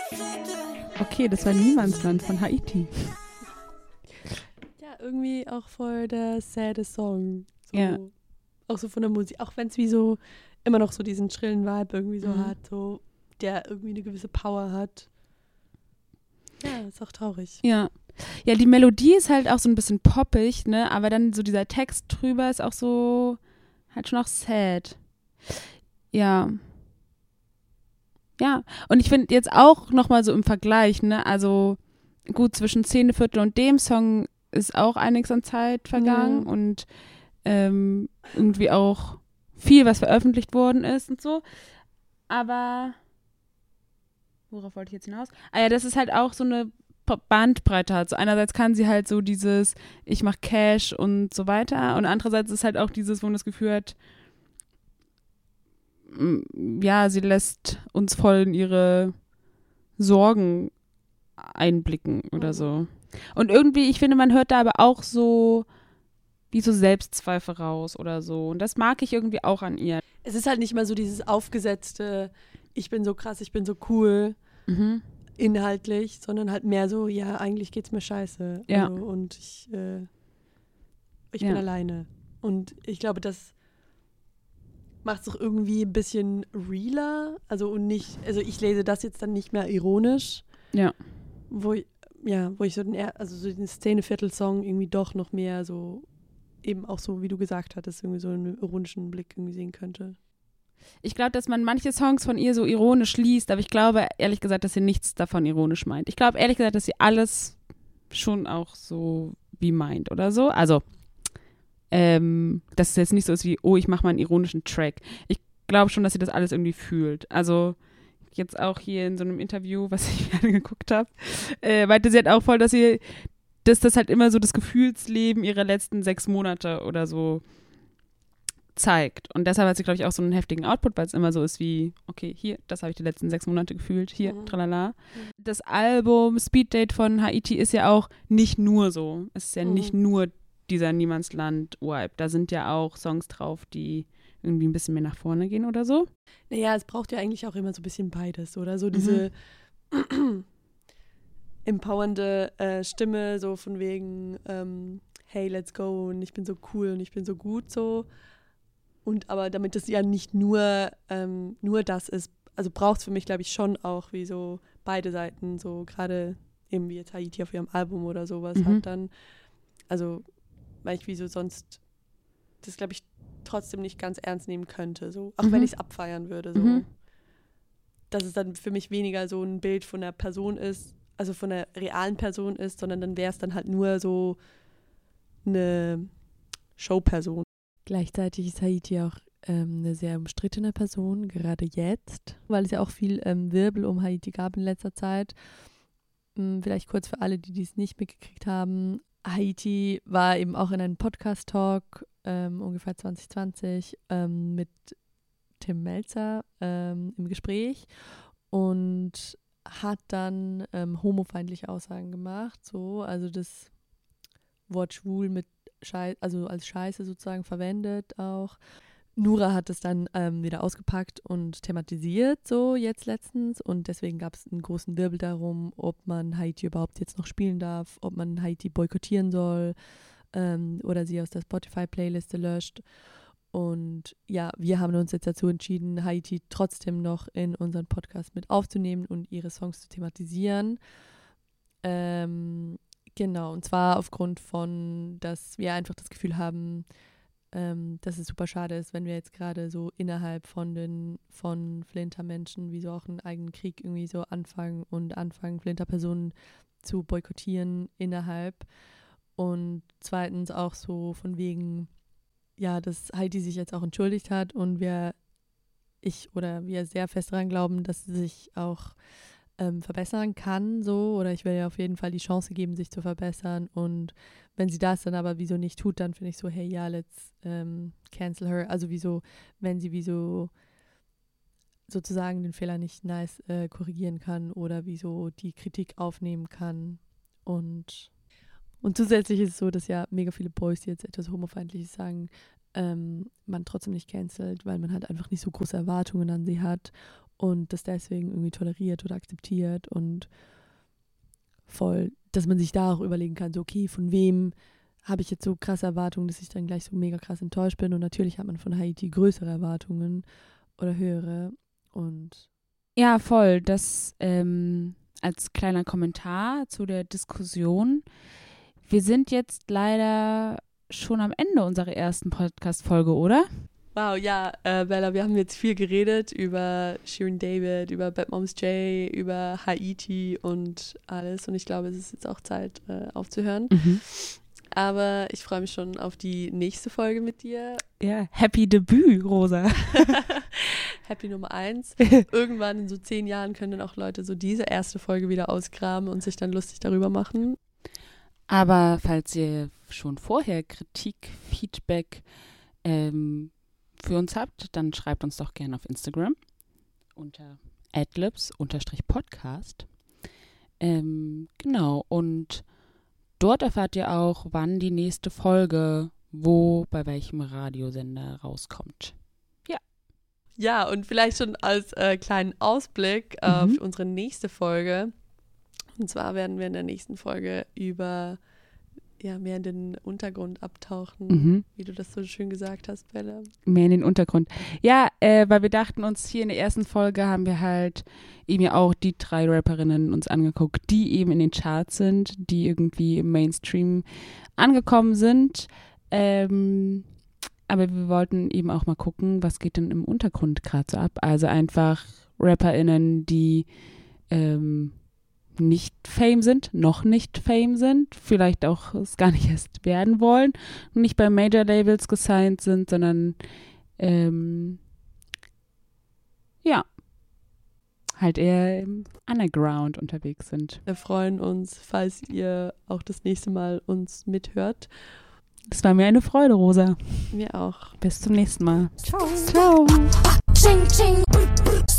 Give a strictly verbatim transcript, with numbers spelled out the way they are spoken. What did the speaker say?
Okay, das war Niemandsland von Haiti. Ja, irgendwie auch voll der sad Song. So, Ja. Auch so von der Musik, auch wenn es wie so immer noch so diesen schrillen Vibe irgendwie so Mhm. hat, so der irgendwie eine gewisse Power hat. Ja, ist auch traurig. Ja. Ja, die Melodie ist halt auch so ein bisschen poppig, ne? Aber dann so dieser Text drüber ist auch so halt schon auch sad. Ja. Ja. Und ich finde jetzt auch nochmal so im Vergleich, ne? Also gut, zwischen Szeneviertel und dem Song ist auch einiges an Zeit vergangen Ja. und ähm, irgendwie auch viel, was veröffentlicht worden ist und so. Aber worauf wollte ich jetzt hinaus? Ah ja, das ist halt auch so eine Bandbreite hat. So einerseits kann sie halt so dieses, ich mach Cash und so weiter und andererseits ist halt auch dieses, wo man das Gefühl hat, m, ja, sie lässt uns voll in ihre Sorgen einblicken oder Mhm. so. Und irgendwie, ich finde, man hört da aber auch so wie so Selbstzweifel raus oder so. Und das mag ich irgendwie auch an ihr. Es ist halt nicht mal so dieses aufgesetzte, ich bin so krass, ich bin so cool, Mhm. inhaltlich, sondern halt mehr so, ja, eigentlich geht's mir scheiße. Ja. Also, und ich, äh, ich Ja. bin alleine. Und ich glaube, das macht es doch irgendwie ein bisschen realer. Also und nicht, also ich lese das jetzt dann nicht mehr ironisch. Ja. Wo ich, ja, wo ich so den, er- also so den Szeneviertel-Song irgendwie doch noch mehr so, eben auch so, wie du gesagt hattest, irgendwie so einen ironischen Blick irgendwie sehen könnte. Ich glaube, dass man manche Songs von ihr so ironisch liest, aber ich glaube ehrlich gesagt, dass sie nichts davon ironisch meint. Ich glaube ehrlich gesagt, dass sie alles schon auch so wie meint oder so. Also, ähm, dass es jetzt nicht so ist wie, oh, ich mache mal einen ironischen Track. Ich glaube schon, dass sie das alles irgendwie fühlt. Also, jetzt auch hier in so einem Interview, was ich gerade geguckt habe, äh, meinte sie halt auch voll, dass sie, dass das halt immer so das Gefühlsleben ihrer letzten sechs Monate oder so zeigt. Und deshalb hat sie, glaube ich, auch so einen heftigen Output, weil es immer so ist wie, okay, hier, das habe ich die letzten sechs Monate gefühlt, hier, Mhm. tralala. Das Album Speed Date von Haiti ist ja auch nicht nur so. Es ist ja Mhm. nicht nur dieser Niemandsland-Vibe. Da sind ja auch Songs drauf, die irgendwie ein bisschen mehr nach vorne gehen oder so. Naja, es braucht ja eigentlich auch immer so ein bisschen beides, oder? So diese empowernde äh, Stimme, so von wegen, ähm, hey, let's go und ich bin so cool und ich bin so gut so. Und aber damit es ja nicht nur, ähm, nur das ist, also braucht es für mich, glaube ich, schon auch wie so beide Seiten, so gerade eben wie jetzt Haiti auf ihrem Album oder sowas Mhm. hat dann, also weil ich wie so sonst das, glaube ich, trotzdem nicht ganz ernst nehmen könnte, so, auch Mhm. wenn ich es abfeiern würde, so. Mhm. Dass es dann für mich weniger so ein Bild von der Person ist, also von der realen Person ist, sondern dann wäre es dann halt nur so eine Showperson. Gleichzeitig ist Haiti auch ähm, eine sehr umstrittene Person, gerade jetzt, weil es ja auch viel ähm, Wirbel um Haiti gab in letzter Zeit. Hm, vielleicht kurz für alle, die dies nicht mitgekriegt haben. Haiti war eben auch in einem Podcast-Talk ähm, ungefähr zwanzig zwanzig ähm, mit Tim Melzer ähm, im Gespräch und hat dann ähm, homofeindliche Aussagen gemacht, so, also das Wort schwul mit Schei also als Scheiße sozusagen verwendet auch. Nura hat es dann ähm, wieder ausgepackt und thematisiert, so jetzt letztens. Und deswegen gab es einen großen Wirbel darum, ob man Haiti überhaupt jetzt noch spielen darf, ob man Haiti boykottieren soll ähm, oder sie aus der Spotify-Playliste löscht. Und ja, wir haben uns jetzt dazu entschieden, Haiti trotzdem noch in unseren Podcast mit aufzunehmen und ihre Songs zu thematisieren. Ähm, genau, und zwar aufgrund von, dass wir einfach das Gefühl haben, ähm, dass es super schade ist, wenn wir jetzt gerade so innerhalb von den von Flinter-Menschen wie so auch einen eigenen Krieg irgendwie so anfangen und anfangen, Flinter-Personen zu boykottieren innerhalb. Und zweitens auch so von wegen, ja, dass Heidi sich jetzt auch entschuldigt hat und wir, ich oder wir sehr fest daran glauben, dass sie sich auch ähm, verbessern kann, so, oder ich will ihr auf jeden Fall die Chance geben, sich zu verbessern und wenn sie das dann aber wieso nicht tut, dann finde ich so, hey, ja, let's ähm, cancel her, also wieso, wenn sie wieso sozusagen den Fehler nicht nice äh, korrigieren kann oder wieso die Kritik aufnehmen kann und und zusätzlich ist es so, dass ja mega viele Boys, die jetzt etwas Homofeindliches sagen, ähm, man trotzdem nicht cancelt, weil man halt einfach nicht so große Erwartungen an sie hat. und das deswegen irgendwie toleriert oder akzeptiert und voll, dass man sich da auch überlegen kann, so okay, von wem habe ich jetzt so krasse Erwartungen, dass ich dann gleich so mega krass enttäuscht bin und natürlich hat man von Haiti größere Erwartungen oder höhere und ja, voll, das ähm, als kleiner Kommentar zu der Diskussion. Wir sind jetzt leider schon am Ende unserer ersten Podcast-Folge, oder? Wow, ja, äh, Bella, wir haben jetzt viel geredet über Shirin David, über Bad Moms J, über Haiti und alles. Und ich glaube, es ist jetzt auch Zeit, äh, aufzuhören. Mhm. Aber ich freue mich schon auf die nächste Folge mit dir. Ja, Happy Debüt, Rosa. Happy Nummer eins. Irgendwann in so zehn Jahren können dann auch Leute so diese erste Folge wieder ausgraben und sich dann lustig darüber machen. Aber falls ihr schon vorher Kritik, Feedback ähm, für uns habt, dann schreibt uns doch gerne auf Instagram unter adlibs-podcast. Ähm, genau, und dort erfahrt ihr auch, wann die nächste Folge, wo, bei welchem Radiosender rauskommt. Ja. Ja, und vielleicht schon als äh, kleinen Ausblick äh, Mhm. für unsere nächste Folge. Und zwar werden wir in der nächsten Folge über ja, mehr in den Untergrund abtauchen, Mhm. wie du das so schön gesagt hast, Bella. Mehr in den Untergrund. Ja, äh, weil wir dachten uns, hier in der ersten Folge haben wir halt eben ja auch die drei Rapperinnen uns angeguckt, die eben in den Charts sind, die irgendwie im Mainstream angekommen sind. Ähm, aber wir wollten eben auch mal gucken, was geht denn im Untergrund gerade so ab. Also einfach RapperInnen, die ähm, nicht Fame sind, noch nicht Fame sind, vielleicht auch es gar nicht erst werden wollen und nicht bei Major Labels gesigned sind, sondern ähm, ja, halt eher im Underground unterwegs sind. Wir freuen uns, falls ihr auch das nächste Mal uns mithört. Es war mir eine Freude, Rosa. Mir auch. Bis zum nächsten Mal. Ciao. Ciao. Ching, ching.